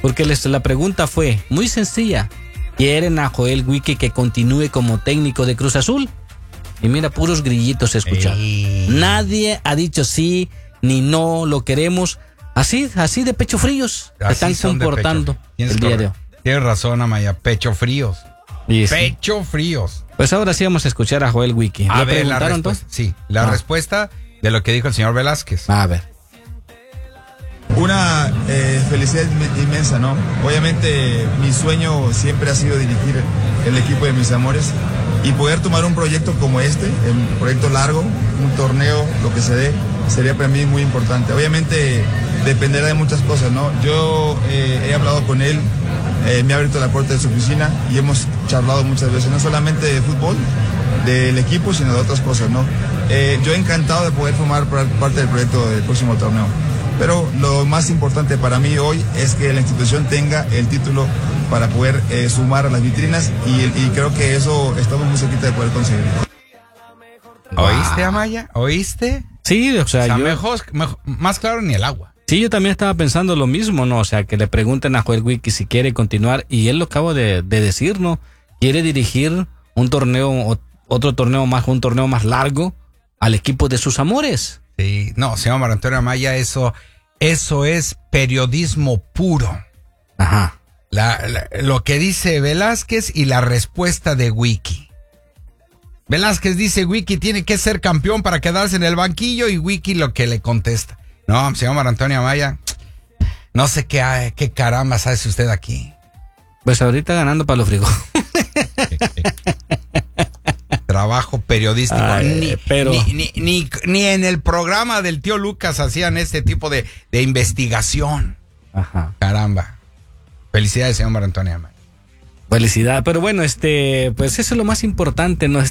Porque la pregunta fue muy sencilla. ¿Quieren a Joel Wiki que continúe como técnico de Cruz Azul? Y mira, puros grillitos se escucharon. Nadie ha dicho sí ni no, lo queremos. Así de pecho fríos se están comportando el día de hoy. Tienes razón, Amaya, pecho fríos. Sí. Pecho fríos. Pues ahora sí vamos a escuchar a Joel Wiki. A ver, la respuesta. Sí, la respuesta de lo que dijo el señor Velázquez. A ver. Una felicidad inmensa, ¿no? Obviamente mi sueño siempre ha sido dirigir el equipo de mis amores y poder tomar un proyecto como este, un proyecto largo, un torneo, lo que se dé, sería para mí muy importante. Obviamente dependerá de muchas cosas, ¿no? Yo he hablado con él, me ha abierto la puerta de su oficina y hemos charlado muchas veces, no solamente de fútbol, del equipo, sino de otras cosas, ¿no? Yo encantado de poder formar parte del proyecto del próximo torneo. Pero lo más importante para mí hoy es que la institución tenga el título para poder sumar a las vitrinas y creo que eso estamos muy cerquita de poder conseguir. ¿Oíste, Amaya? ¿Oíste? Sí, o sea, mejor, más claro ni el agua. Sí, yo también estaba pensando lo mismo, ¿no? O sea, que le pregunten a Joel Wiki si quiere continuar y él lo acabo de decir, ¿no? Quiere dirigir un torneo, otro torneo más, un torneo más largo al equipo de sus amores. Sí, no, señor Marco Antonio Amaya, eso es periodismo puro. Ajá. Lo que dice Velázquez y la respuesta de Wiki. Velázquez dice Wiki tiene que ser campeón para quedarse en el banquillo y Wiki lo que le contesta. No, señor Marco Antonio Amaya, no sé qué caramba hace usted aquí. Pues ahorita ganando para los frigos. Trabajo periodístico. Ay, ni en el programa del tío Lucas hacían este tipo de investigación. Ajá. Caramba. Felicidades, señor Marco Antonio Amaya. Felicidad, pero bueno, pues eso es lo más importante, ¿no?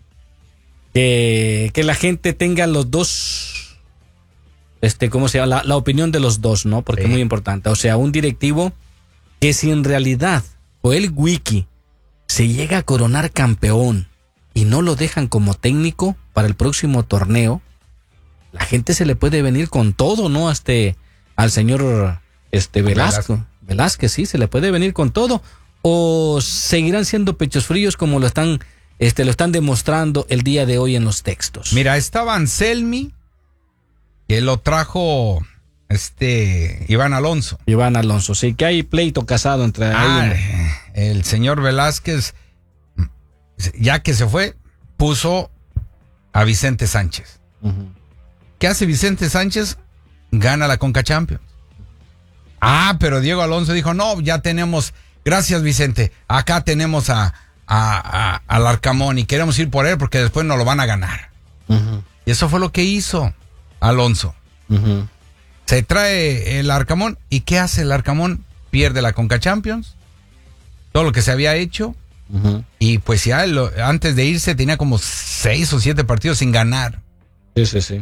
Que la gente tenga los dos, ¿cómo se llama? La opinión de los dos, ¿no? Porque es muy importante. O sea, un directivo que si en realidad Joel Wiki se llega a coronar campeón y no lo dejan como técnico para el próximo torneo, la gente se le puede venir con todo, ¿no? Al señor Velázquez, sí, se le puede venir con todo. O seguirán siendo pechos fríos como lo están demostrando el día de hoy en los textos. Mira, estaba Anselmi, que lo trajo Iván Alonso. Iván Alonso, sí, que hay pleito casado entre el señor Velázquez, ya que se fue, puso a Vicente Sánchez. Uh-huh. ¿Qué hace Vicente Sánchez? Gana la Conca Champions. Pero Diego Alonso dijo, no, ya tenemos, gracias Vicente, acá tenemos al Arcamón y queremos ir por él porque después nos lo van a ganar. Uh-huh. Y eso fue lo que hizo Alonso. Uh-huh. Se trae el Arcamón y ¿qué hace el Arcamón? Pierde la Conca Champions, todo lo que se había hecho. Uh-huh. Y pues ya antes de irse tenía como 6 o 7 partidos sin ganar. Sí.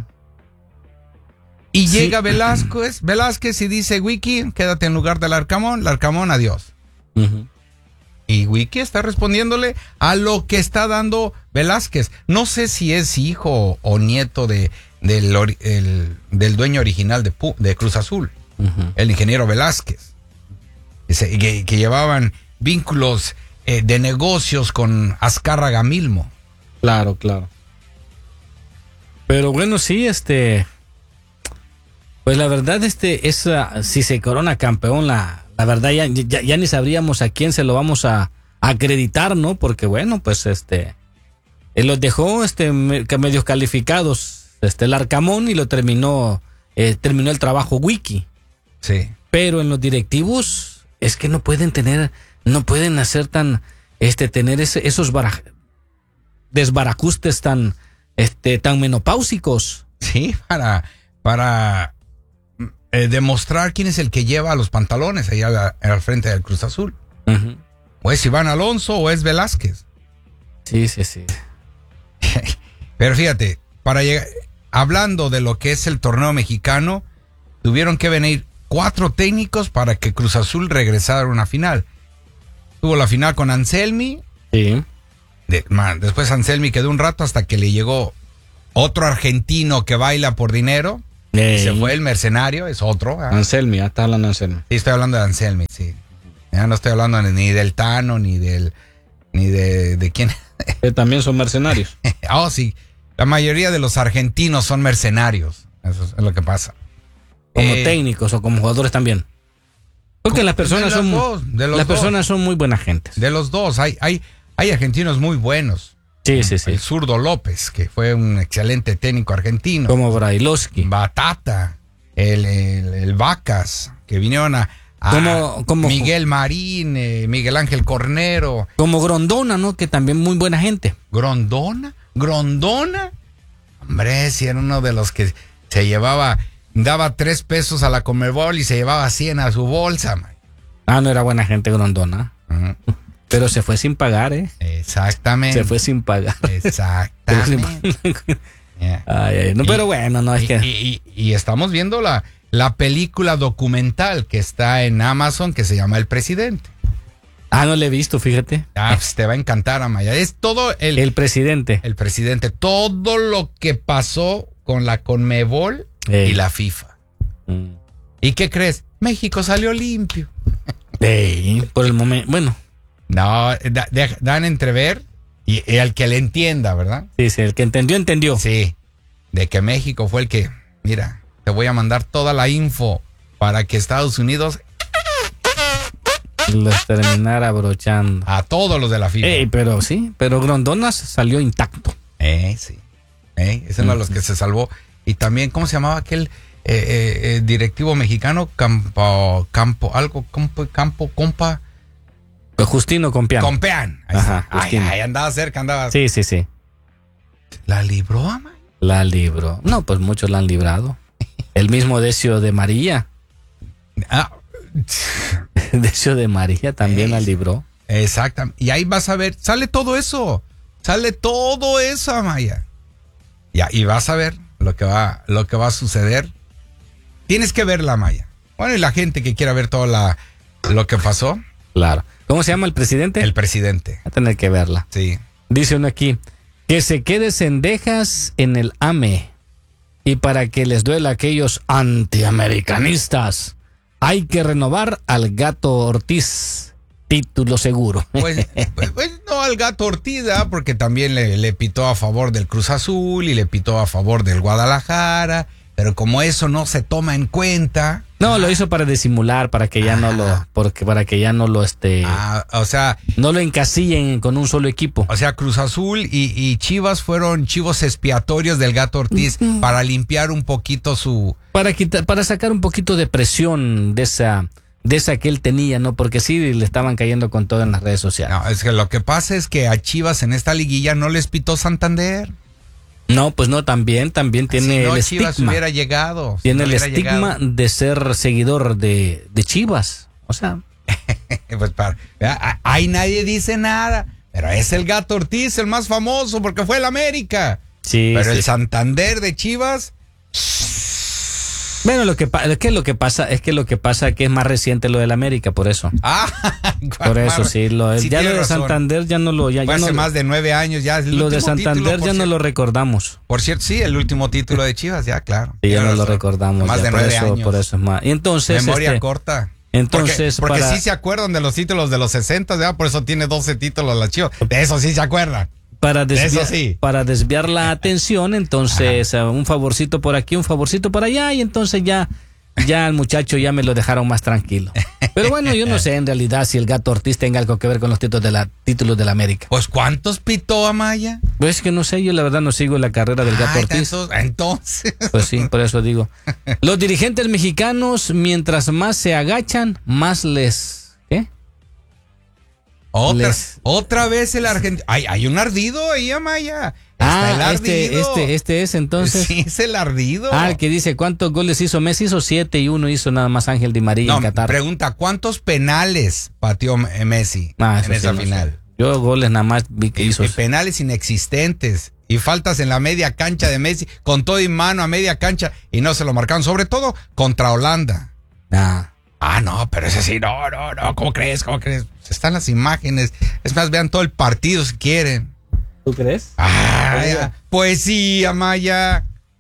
Y llega Velázquez y dice, Wiki, quédate en lugar del Arcamón, adiós. Uh-huh. Y Wiki está respondiéndole a lo que está dando Velázquez. No sé si es hijo o nieto del dueño original de Cruz Azul, uh-huh, el ingeniero Velázquez, que llevaban vínculos de negocios con Azcárraga Milmo. Claro. Pero bueno, sí, pues la verdad, si se corona campeón, la verdad ya ni sabríamos a quién se lo vamos a acreditar, ¿no? Porque bueno, pues él los dejó medios calificados, el Arcamón, y lo terminó el trabajo Wiki. Sí. Pero en los directivos es que no pueden hacer tan, tener esos desbarajustes tan menopáusicos. Sí, para demostrar quién es el que lleva los pantalones ahí al frente del Cruz Azul. Uh-huh. O es Iván Alonso o es Velázquez. Sí. Pero fíjate, hablando de lo que es el torneo mexicano, tuvieron que venir 4 técnicos para que Cruz Azul regresara a una final. Tuvo la final con Anselmi. Sí. Después Anselmi quedó un rato hasta que le llegó otro argentino que baila por dinero. Se fue el mercenario, es otro. Anselmi, estás hablando de Anselmi. Sí, estoy hablando de Anselmi, sí. Ya no estoy hablando ni del Tano, ni de quién. Que también son mercenarios. Oh, sí. La mayoría de los argentinos son mercenarios. Eso es lo que pasa. Como técnicos o como jugadores también. Porque las personas son muy buenas gentes. De los dos, hay argentinos muy buenos. Sí. El zurdo López, que fue un excelente técnico argentino. Como Brailovsky. Batata, el Vacas, que vinieron a como Miguel Marín, Miguel Ángel Cornero. Como Grondona, ¿no? Que también muy buena gente. ¿Grondona? Hombre, si era uno de los que daba 3 pesos a la Conmebol y se llevaba 100 a su bolsa, man. No era buena gente Grondona. Uh-huh. Pero se fue sin pagar, ¿eh? Exactamente. Se fue sin pagar. Exactamente. Yeah. Ay, no, pero bueno, no es que... Y estamos viendo la película documental que está en Amazon que se llama El Presidente. No la he visto, fíjate. Pues te va a encantar, Amaya. Es todo el presidente. El presidente. Todo lo que pasó con la Conmebol y la FIFA. ¿Y qué crees? México salió limpio. Por el momento, bueno. No, dan entrever y el que le entienda, ¿verdad? Sí, el que entendió. Sí, de que México fue el que, mira, te voy a mandar toda la info para que Estados Unidos los terminara abrochando. A todos los de la FIFA. Pero Grondona salió intacto. Sí. Es uno de los que se salvó. Y también, ¿cómo se llamaba aquel directivo mexicano? Compa. Justino Compeán. Ajá, ahí andaba cerca, Sí. ¿La libró, Amaya? La libró. No, pues muchos la han librado. El mismo Decio de María. Decio de María también la libró. Exacto. Y ahí vas a ver, sale todo eso, Amaya. Y vas a ver lo que va a suceder. Tienes que verla, Amaya. Bueno, y la gente que quiera ver todo lo que pasó. Claro. ¿Cómo se llama el presidente? El presidente. Va a tener que verla. Sí. Dice uno aquí, que se quede cendejas en el AME. Y para que les duela a aquellos antiamericanistas, hay que renovar al Gato Ortiz. Título seguro. Pues no al Gato Ortiz, ¿verdad? Porque también le pitó a favor del Cruz Azul y le pitó a favor del Guadalajara. Pero como eso no se toma en cuenta. No, lo hizo para disimular, para que ya no lo, para que ya no lo o sea, no lo encasillen con un solo equipo. O sea, Cruz Azul y Chivas fueron chivos expiatorios del Gato Ortiz para limpiar un poquito para sacar un poquito de presión de esa que él tenía, ¿no? Porque sí le estaban cayendo con todo en las redes sociales. No, es que lo que pasa es que a Chivas en esta liguilla no les pitó Santander. No, pues no, también tiene el Chivas estigma. Hubiera llegado. Tiene el estigma de ser seguidor de Chivas. O sea. Pues ahí nadie dice nada. Pero es el Gato Ortiz el más famoso porque fue el América. Sí. Pero el Santander de Chivas. Bueno, lo que pasa es que es más reciente lo del América, por eso. Por eso, sí. Lo de Santander ya no lo... Hace más de 9 años ya. Lo de Santander ya no lo recordamos. Por cierto, sí, el último título de Chivas, ya, claro. Sí, ya no lo recordamos. Más de 9 años. Por eso es más. Y entonces... Memoria corta. Entonces, porque sí se acuerdan de los títulos de los 60, ¿verdad? Por eso tiene 12 títulos la Chivas. De eso sí se acuerdan. Para desviar la atención, entonces un favorcito por aquí, un favorcito por allá, y entonces ya al muchacho ya me lo dejaron más tranquilo. Pero bueno, yo no sé en realidad si el Gato Ortiz tenga algo que ver con los títulos de la América. Pues ¿cuántos pitó, Amaya? Pues que no sé, yo la verdad no sigo la carrera del Gato Ortiz. Entonces. Pues sí, por eso digo. Los dirigentes mexicanos, mientras más se agachan, más les... ¿Qué? Otra vez el argentino. Hay un ardido ahí, Amaya. Está el ardido. Este es entonces. Sí, es el ardido. El que dice cuántos goles hizo Messi, hizo 7 y 1 hizo nada más Ángel Di María en Qatar. Pregunta, ¿cuántos penales pateó Messi en esa final? No sé. Yo goles nada más vi que hizo. Y penales inexistentes. Y faltas en la media cancha de Messi, con todo y mano a media cancha, y no se lo marcaron, sobre todo contra Holanda. No, pero ese sí, no, ¿cómo crees? Están las imágenes, es más, vean todo el partido si quieren. ¿Tú crees? Pues sí, Amaya.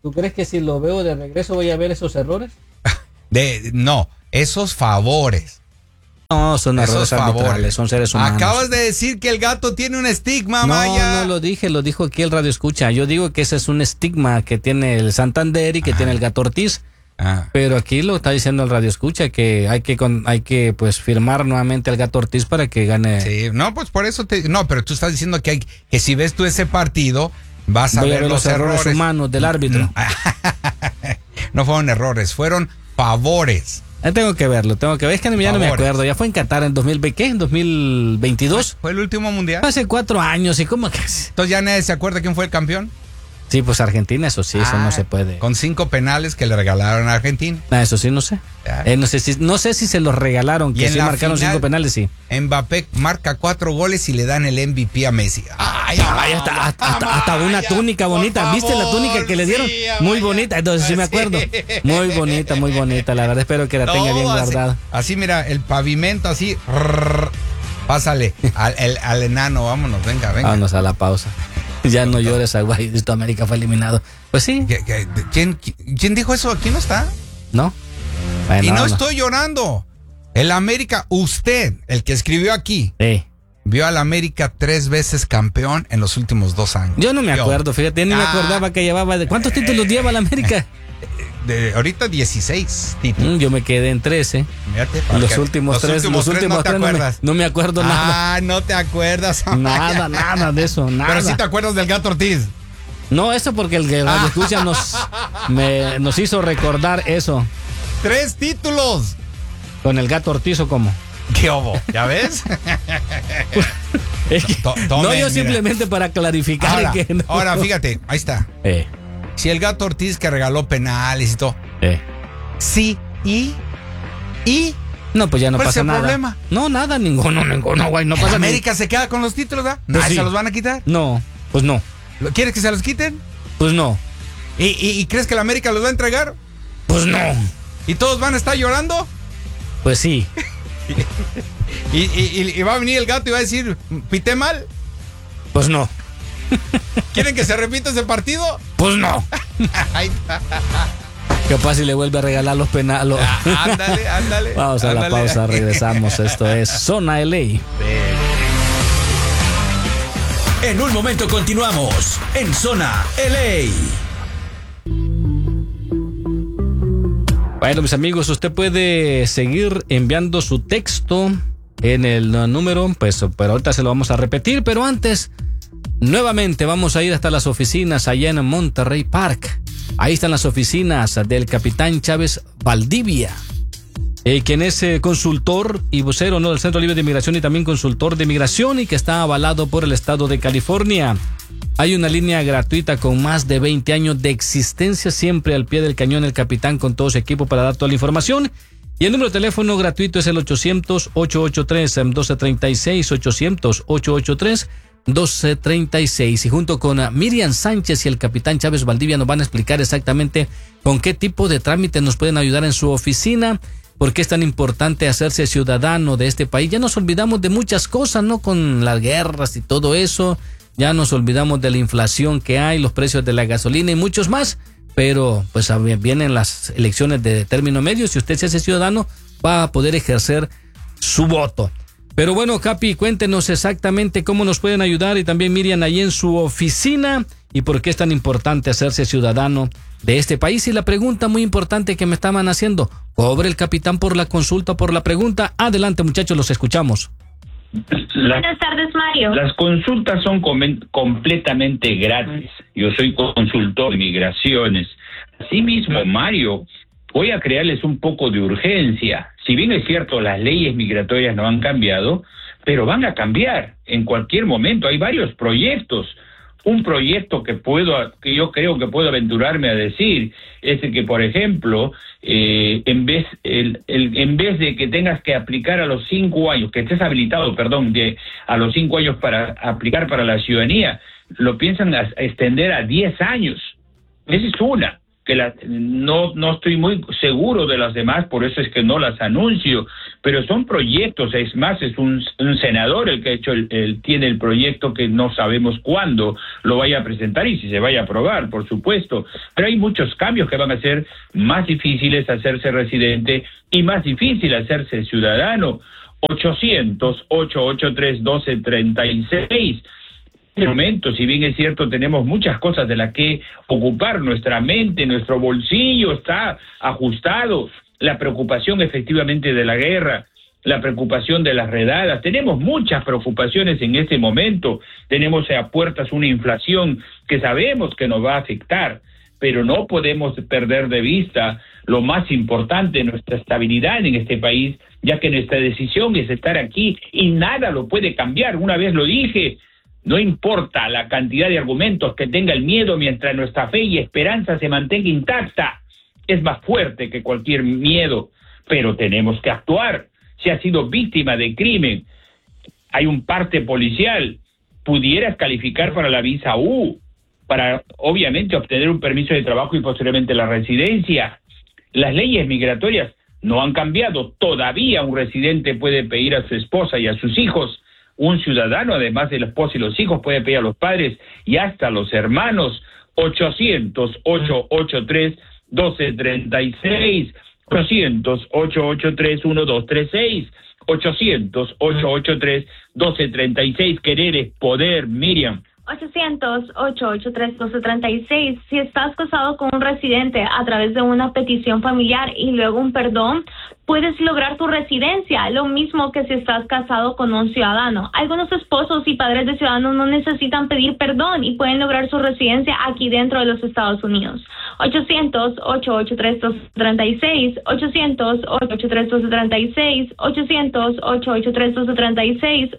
¿Tú crees que si lo veo de regreso voy a ver esos errores? No, esos favores. No, son errores arbitrales, son seres humanos. Acabas de decir que el gato tiene un estigma, Maya. No lo dije, lo dijo aquí el Radio Escucha. Yo digo que ese es un estigma que tiene el Santander y que tiene el Gato Ortiz. Pero aquí lo está diciendo el Radio Escucha, que hay que pues firmar nuevamente al Gato Ortiz para que gane. Sí, no, pues por eso no, pero tú estás diciendo que si ves tú ese partido vas a ver los errores humanos del árbitro. No fueron errores, fueron favores. Tengo que verlo. Es que ya no me acuerdo. Ya fue en Qatar en 2020, ¿qué? ¿En 2022? ¿Fue el último mundial? Hace 4 años. ¿Y cómo que? Entonces ya nadie se acuerda quién fue el campeón. Sí, pues Argentina, eso sí, eso no se puede. Con 5 penales que le regalaron a Argentina. Eso sí, no sé. No sé si se los regalaron, que sí marcaron 5 penales, sí. Mbappé marca 4 goles y le dan el MVP a Messi. Hasta una túnica bonita. ¿Viste la túnica que le dieron? Muy bonita, entonces sí me acuerdo. Muy bonita, la verdad. Espero que la tenga bien guardada. Así, mira, el pavimento así. Pásale al enano, vámonos, venga. Vámonos a la pausa. Ya no llores, Aguay, América fue eliminado. Pues sí. ¿Quién dijo eso? ¿Aquí no está? No. Bueno, y no estoy llorando. El América, usted, el que escribió aquí, vio al América 3 veces campeón en los últimos 2 años. Yo no me acuerdo, fíjate, ni me acordaba que llevaba. ¿Cuántos títulos lleva el América? Ahorita 16 títulos. Yo me quedé en 13. Fíjate, los últimos 3 no te acuerdas. No me acuerdo nada. No te acuerdas. Nada de eso, nada. Pero sí te acuerdas del Gato Ortiz. No, eso porque el Radio Escucha nos hizo recordar eso. 3 títulos. ¿Con el Gato Ortiz o cómo? ¿Qué obo? ¿Ya ves? Es que, yo simplemente para clarificar que no. Ahora, fíjate, ahí está. Si el Gato Ortiz que regaló penales y todo. Sí, y no, pues ya no pasa nada. ¿Cuál es el problema? No, nada, ninguno, güey, no pasa nada. ¿América se queda con los títulos, ¿verdad? Pues sí. ¿Se los van a quitar? No, pues no. ¿Quieres que se los quiten? Pues no. ¿Y crees que la América los va a entregar? Pues no. ¿Y todos van a estar llorando? Pues sí. ¿Y va a venir el gato y va a decir, ¿pité mal? Pues no. ¿Quieren que se repita ese partido? Pues no. Capaz si le vuelve a regalar los penales. Ándale. Vamos a la pausa, regresamos. Esto es Zona LA. En un momento continuamos en Zona LA. Bueno, mis amigos, usted puede seguir enviando su texto en el número, pues, pero ahorita se lo vamos a repetir, pero antes, nuevamente vamos a ir hasta las oficinas allá en Monterrey Park. Ahí están las oficinas del capitán Chávez Valdivia, quien es consultor y vocero, ¿no?, del Centro Libre de Inmigración y también consultor de migración y que está avalado por el estado de California. Hay una línea gratuita con más de 20 años de existencia, siempre al pie del cañón el capitán con todo su equipo para dar toda la información. Y el número de teléfono gratuito es el 800-883-1236, 800-883-1236. Y junto con Miriam Sánchez y el capitán Chávez Valdivia nos van a explicar exactamente con qué tipo de trámite nos pueden ayudar en su oficina, por qué es tan importante hacerse ciudadano de este país. Ya nos olvidamos de muchas cosas, ¿no?, con las guerras y todo eso. Ya nos olvidamos de la inflación que hay, los precios de la gasolina y muchos más. Pero pues vienen las elecciones de término medio. Si usted se hace ciudadano, va a poder ejercer su voto. Pero bueno, Capi, cuéntenos exactamente cómo nos pueden ayudar y también Miriam ahí en su oficina y por qué es tan importante hacerse ciudadano de este país. Y la pregunta muy importante que me estaban haciendo, ¿cobre el capitán por la consulta, por la pregunta? Adelante, muchachos, los escuchamos. Buenas tardes, Mario. Las consultas son completamente gratis. Yo soy consultor de migraciones. Asimismo, Mario, voy a crearles un poco de urgencia. Si bien es cierto, las leyes migratorias no han cambiado, pero van a cambiar en cualquier momento. Hay varios proyectos. Un proyecto que yo creo que puedo aventurarme a decir es que, por ejemplo, en vez de que tengas que aplicar a los 5 años, que estés habilitado, a los 5 años para aplicar para la ciudadanía, lo piensan extender a 10 años. Esa es una. no estoy muy seguro de las demás, por eso es que no las anuncio, pero son proyectos. Es más, es un senador el que ha hecho tiene el proyecto, que no sabemos cuándo lo vaya a presentar y si se vaya a aprobar, por supuesto, pero hay muchos cambios que van a ser más difíciles hacerse residente y más difícil hacerse ciudadano. 800-883-1236. En este momento, si bien es cierto, tenemos muchas cosas de las que ocupar, nuestra mente, nuestro bolsillo está ajustado, la preocupación efectivamente de la guerra, la preocupación de las redadas, tenemos muchas preocupaciones en este momento, tenemos a puertas una inflación que sabemos que nos va a afectar, pero no podemos perder de vista lo más importante, nuestra estabilidad en este país, ya que nuestra decisión es estar aquí y nada lo puede cambiar. Una vez lo dije, no importa la cantidad de argumentos que tenga el miedo, mientras nuestra fe y esperanza se mantenga intacta, es más fuerte que cualquier miedo, pero tenemos que actuar. Si has sido víctima de crimen, hay un parte policial, pudieras calificar para la visa U, para obviamente obtener un permiso de trabajo y posteriormente la residencia. Las leyes migratorias no han cambiado. Todavía un residente puede pedir a su esposa y a sus hijos. Un ciudadano, además de la esposa y los hijos, puede pedir a los padres y hasta a los hermanos. 800-883-1236. 800-883-1236. 800-883-1236. Querer es poder, Miriam. 800-883-1236. Si estás casado con un residente a través de una petición familiar y luego un perdón, puedes lograr tu residencia, lo mismo que si estás casado con un ciudadano. Algunos esposos y padres de ciudadanos no necesitan pedir perdón y pueden lograr su residencia aquí dentro de los Estados Unidos. 800-883-1236, 800-883-1236, 800-883-1236,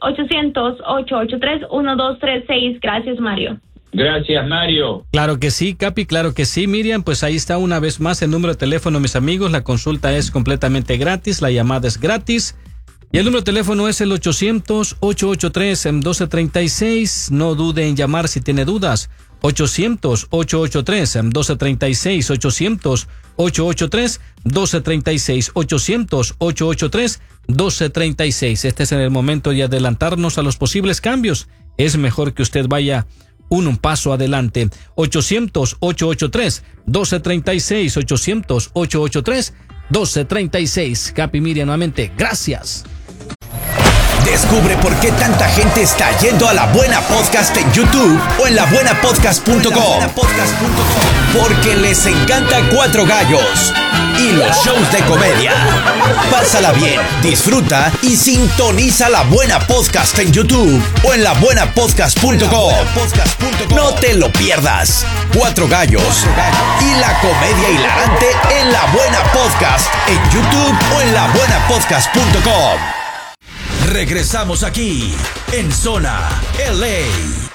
800-883-1236. Gracias, Mario. Gracias, Mario. Claro que sí, Capi, claro que sí, Miriam. Pues ahí está una vez más el número de teléfono, mis amigos. La consulta es completamente gratis, la llamada es gratis. Y el número de teléfono es el 800-883-1236. No dude en llamar si tiene dudas. 800-883-1236. 800-883-1236. 800-883-1236. Este es el momento de adelantarnos a los posibles cambios. Es mejor que usted vaya un paso adelante. 800-883-1236. 800-883-1236. Capi, Miriam, nuevamente, gracias. Descubre por qué tanta gente está yendo a La Buena Podcast en YouTube o en labuenapodcast.com. Porque les encanta Cuatro Gallos y los shows de comedia. Pásala bien, disfruta y sintoniza La Buena Podcast en YouTube o en labuenapodcast.com. No te lo pierdas. Cuatro Gallos y la comedia hilarante en La Buena Podcast en YouTube o en labuenapodcast.com. Regresamos aquí en Zona LA.